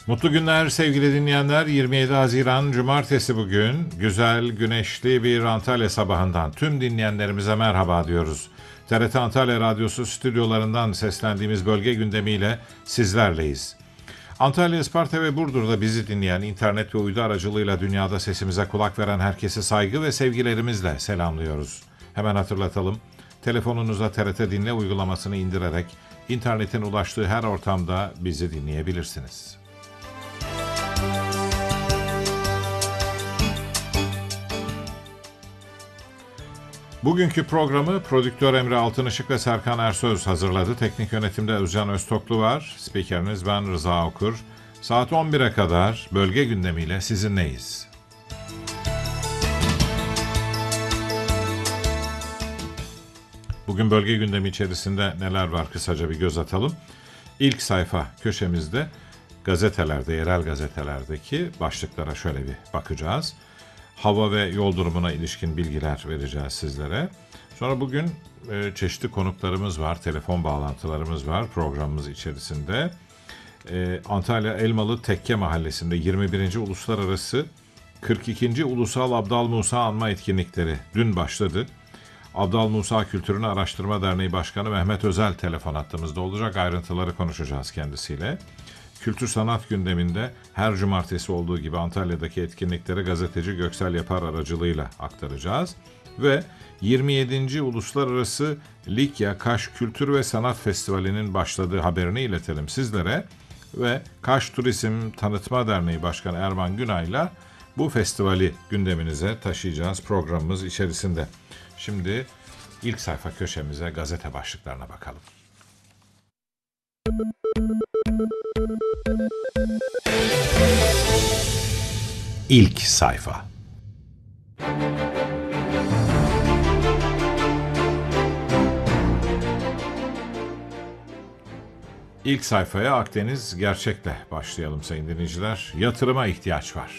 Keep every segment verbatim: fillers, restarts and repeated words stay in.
Mutlu günler sevgili dinleyenler. yirmi yedi Haziran Cumartesi bugün. Güzel, güneşli bir Antalya sabahından tüm dinleyenlerimize merhaba diyoruz. T R T Antalya Radyosu stüdyolarından seslendiğimiz bölge gündemiyle sizlerleyiz. Antalya, Isparta ve Burdur'da bizi dinleyen, internet ve uydu aracılığıyla dünyada sesimize kulak veren herkesi saygı ve sevgilerimizle selamlıyoruz. Hemen hatırlatalım. Telefonunuza T R T Dinle uygulamasını indirerek internetin ulaştığı her ortamda bizi dinleyebilirsiniz. Bugünkü programı prodüktör Emre Altınışık ve Serkan Ersöz hazırladı. Teknik yönetimde Özcan Öztoklu var. Spikeriniz ben Rıza Okur. Saat on bire kadar bölge gündemiyle sizinleyiz. Bugün bölge gündemi içerisinde neler var kısaca bir göz atalım. İlk sayfa köşemizde gazetelerde, yerel gazetelerdeki başlıklara şöyle bir bakacağız. Hava ve yol durumuna ilişkin bilgiler vereceğiz sizlere. Sonra bugün e, çeşitli konuklarımız var, telefon bağlantılarımız var programımız içerisinde. E, Antalya Elmalı Tekke Mahallesi'nde yirmi birinci Uluslararası kırk ikinci Ulusal Abdal Musa Anma Etkinlikleri dün başladı. Abdal Musa Kültürünü Araştırma Derneği Başkanı Mehmet Özel telefon hattımızda olacak. Ayrıntıları konuşacağız kendisiyle. Kültür sanat gündeminde her cumartesi olduğu gibi Antalya'daki etkinlikleri gazeteci Göksel Yapar aracılığıyla aktaracağız. Ve yirmi yedinci Uluslararası Likya Kaş Kültür ve Sanat Festivali'nin başladığı haberini iletelim sizlere. Ve Kaş Turizm Tanıtma Derneği Başkanı Erman Günay'la bu festivali gündeminize taşıyacağız programımız içerisinde. Şimdi ilk sayfa köşemize gazete başlıklarına bakalım. İlk sayfa. İlk sayfaya Akdeniz Gerçek'le başlayalım sayın dinleyiciler. Yatırıma ihtiyaç var.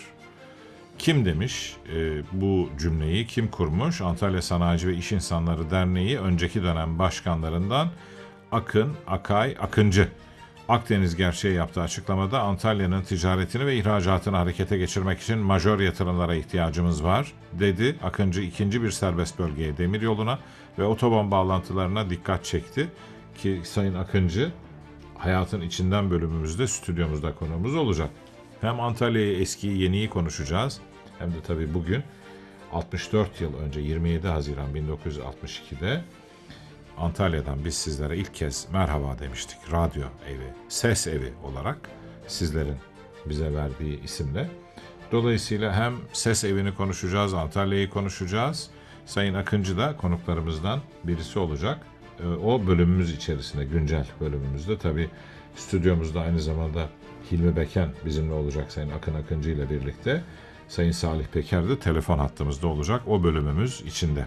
Kim demiş e, bu cümleyi, kim kurmuş? Antalya Sanayici ve İş İnsanları Derneği önceki dönem başkanlarından Akın, Akay, Akıncı. Akdeniz Gerçeği yaptığı açıklamada Antalya'nın ticaretini ve ihracatını harekete geçirmek için majör yatırımlara ihtiyacımız var, dedi. Akıncı ikinci bir serbest bölgeye, demiryoluna ve otoban bağlantılarına dikkat çekti. Ki Sayın Akıncı Hayatın İçinden bölümümüzde stüdyomuzda konuğumuz olacak. Hem Antalya'yı, eskiyi, yeniyi konuşacağız hem de tabii bugün altmış dört yıl önce yirmi yedi Haziran bin dokuz yüz altmış ikide Antalya'dan biz sizlere ilk kez merhaba demiştik. Radyo evi, ses evi olarak sizlerin bize verdiği isimle. Dolayısıyla hem ses evini konuşacağız, Antalya'yı konuşacağız. Sayın Akıncı da konuklarımızdan birisi olacak. O bölümümüz içerisinde, güncel bölümümüzde tabii stüdyomuzda aynı zamanda Hilmi Beken bizimle olacak Sayın Akın Akıncı ile birlikte. Sayın Salih Peker de telefon hattımızda olacak o bölümümüz içinde.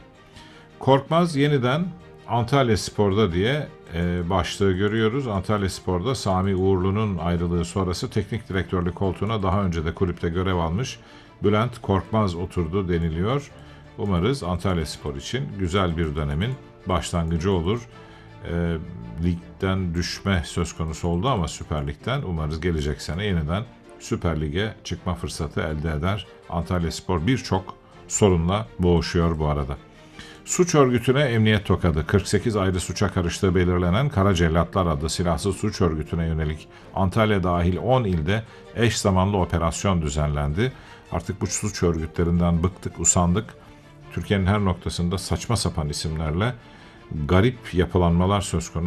Korkmaz yeniden Antalya Spor'da diye e, başlığı görüyoruz. Antalya Spor'da Sami Uğurlu'nun ayrılığı sonrası teknik direktörlük koltuğuna daha önce de kulüpte görev almış Bülent Korkmaz oturdu deniliyor. Umarız Antalya Spor için güzel bir dönemin başlangıcı olur. E, ligden düşme söz konusu oldu ama Süper Lig'den umarız gelecek sene yeniden Süper Lig'e çıkma fırsatı elde eder. Antalya Spor birçok sorunla boğuşuyor bu arada. Suç örgütüne emniyet tokadı. kırk sekiz ayrı suça karıştığı belirlenen Kara Cellatlar adlı silahsız suç örgütüne yönelik Antalya dahil on ilde eş zamanlı operasyon düzenlendi. Artık bu suç örgütlerinden bıktık, usandık. Türkiye'nin her noktasında saçma sapan isimlerle garip yapılanmalar söz konusu.